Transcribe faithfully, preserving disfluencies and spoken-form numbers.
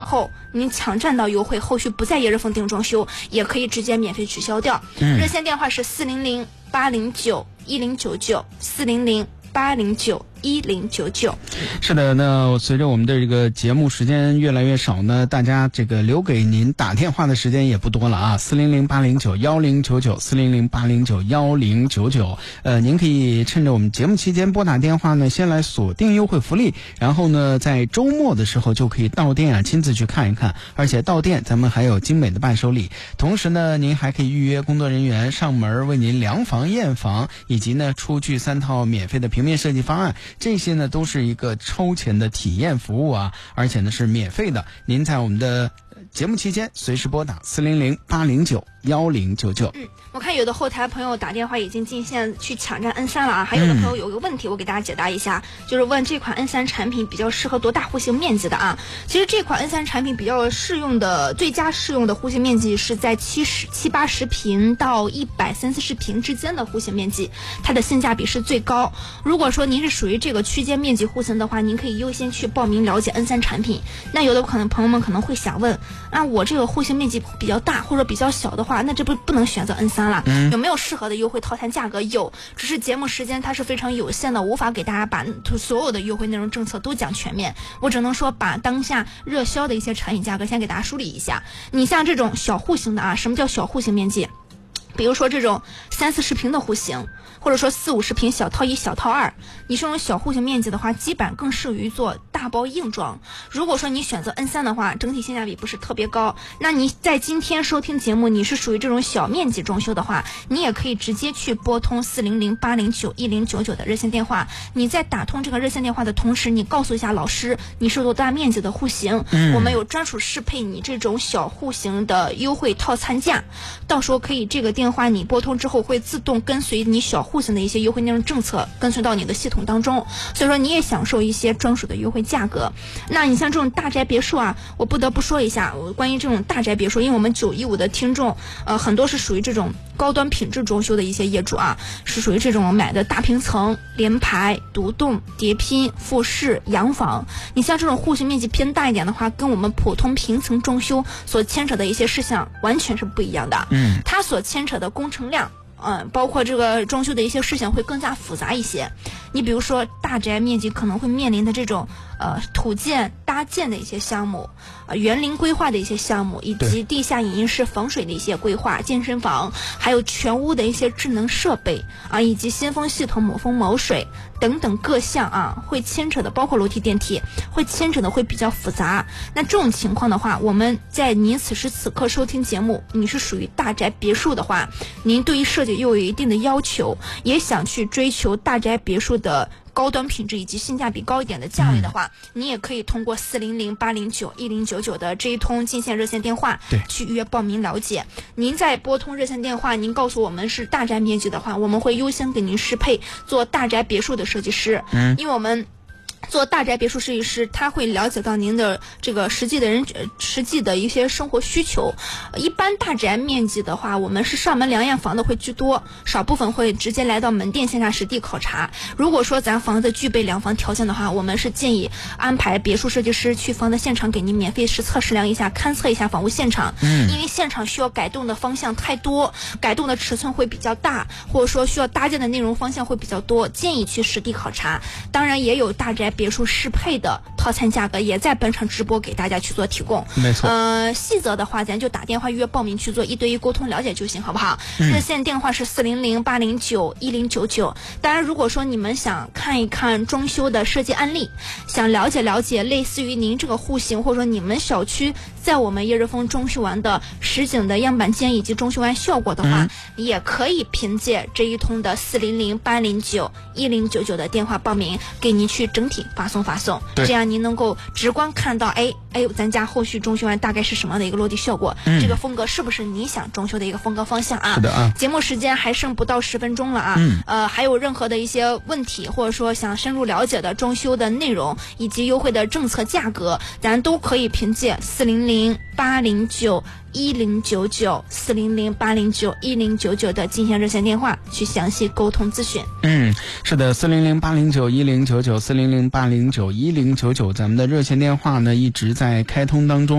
后，您抢占到优惠，后续不在夜热风定装修，也可以直接免费取消掉。嗯、热线电话是四零零八零九一零九九四零零八零九一零九九。 是的，那随着我们的这个节目时间越来越少呢，大家这个留给您打电话的时间也不多了啊，四零零八零九幺零九九四零零八零九幺零九九。呃，您可以趁着我们节目期间拨打电话呢，先来锁定优惠福利，然后呢，在周末的时候就可以到店啊，亲自去看一看。而且到店咱们还有精美的伴手礼，同时呢，您还可以预约工作人员上门为您量房验房，以及呢出具三套免费的平面设计方案。这些呢都是一个超前的体验服务啊，而且呢是免费的。您在我们的节目期间随时拨打四零零八零九幺零九九。 嗯，我看有的后台朋友打电话已经进线去抢占 N 三 了啊，还有的朋友有个问题，我给大家解答一下，嗯、就是问这款 N 三 产品比较适合多大户型面积的啊？其实这款 N 三 产品比较适用的最佳适用的户型面积是在七十七八十平到一百三四十平之间的户型面积，它的性价比是最高。如果说您是属于这个区间面积户型的话，您可以优先去报名了解 N 三 产品。那有的可能朋友们可能会想问，那我这个户型面积比较大或者比较小的话，那这不不能选择 N 三 了？嗯、有没有适合的优惠套餐价格？有，只是节目时间它是非常有限的，无法给大家把所有的优惠内容政策都讲全面。我只能说把当下热销的一些产品价格先给大家梳理一下。你像这种小户型的啊，什么叫小户型面积？比如说这种三四十平的户型，或者说四五十平小套一小套二，你这种小户型面积的话，基本更适于做大包硬装。如果说你选择 N 三 的话，整体性价比不是特别高，那你在今天收听节目，你是属于这种小面积装修的话，你也可以直接去拨通四零零八零九一零九九的热线电话。你在打通这个热线电话的同时，你告诉一下老师你是多大面积的户型，嗯、我们有专属适配你这种小户型的优惠套餐价，到时候可以这个电话你拨通之后会自动跟随你小户型的一些优惠内容政策跟随到你的系统当中，所以说你也享受一些专属的优惠价格。那你像这种大宅别墅啊，我不得不说一下关于这种大宅别墅，因为我们九一五的听众呃很多是属于这种高端品质装修的一些业主啊，是属于这种买的大平层、联排、独栋、叠拼、复式、洋房。你像这种户型面积偏大一点的话，跟我们普通平层装修所牵扯的一些事项完全是不一样的。嗯，它所牵扯的工程量嗯，包括这个装修的一些事情会更加复杂一些。你比如说大宅面积可能会面临的这种呃土建搭建的一些项目，呃园林规划的一些项目，以及地下影音室防水的一些规划，健身房，还有全屋的一些智能设备啊，以及新风系统、抹风抹水等等各项啊，会牵扯的包括楼梯电梯，会牵扯的会比较复杂。那这种情况的话，我们在您此时此刻收听节目，你是属于大宅别墅的话，您对于设计又有一定的要求，也想去追求大宅别墅的高端品质以及性价比高一点的价位的话，嗯、你也可以通过四零零八零九一零九九的这一通进线热线电话去预约报名了解。您在拨通热线电话，您告诉我们是大宅面积的话，我们会优先给您适配做大宅别墅的设计师，嗯、因为我们做大宅别墅设计师，他会了解到您的这个实际的人实际的一些生活需求。一般大宅面积的话，我们是上门量验房的会居多，少部分会直接来到门店线下实地考察。如果说咱房子具备量房条件的话，我们是建议安排别墅设计师去房子现场给您免费实测试量一下，勘测一下房屋现场。嗯，因为现场需要改动的方向太多，改动的尺寸会比较大，或者说需要搭建的内容方向会比较多，建议去实地考察。当然也有大宅别墅适配的套餐价格也在本场直播给大家去做提供。 没错。 呃，细则的话咱就打电话预约报名去做一对一沟通了解就行，好不好？嗯、热线电话是四零零八零九一零九九。当然，如果说你们想看一看装修的设计案例，想了解了解类似于您这个户型或者说你们小区在我们夜热风装修完的实景的样板间以及装修完效果的话，嗯、也可以凭借这一通的四零零八零九一零九九的电话报名，给您去整体发送发送，这样您能够直观看到，哎哎，咱家后续装修完大概是什么样的一个落地效果，嗯、这个风格是不是你想装修的一个风格方向啊？ 是的啊。 节目时间还剩不到十分钟了啊，嗯、呃，还有任何的一些问题，或者说想深入了解的装修的内容以及优惠的政策价格，咱都可以凭借四零零八零九一零九九四零零八零九一零九九的进线热线电话去详细沟通咨询。 嗯，是的，四零零八零九一零九九四零零八零九一零九九，咱们的热线电话呢一直在开通当中。